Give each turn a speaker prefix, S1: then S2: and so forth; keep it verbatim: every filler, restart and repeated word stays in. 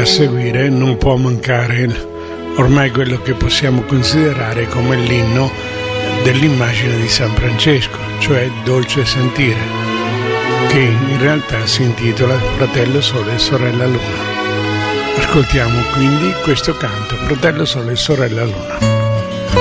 S1: seguire non può mancare ormai quello che possiamo considerare come l'inno dell'immagine di San Francesco, cioè Dolce Sentire, che in realtà si intitola Fratello Sole e Sorella Luna. Ascoltiamo quindi questo canto, Fratello Sole e Sorella Luna.